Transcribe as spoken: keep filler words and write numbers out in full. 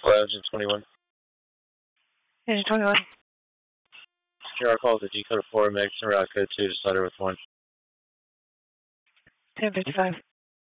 Hello, Engine twenty-one. Engine twenty-one. Here our call is a G code of four, Mexican route code two to starter with one. ten fifty-five.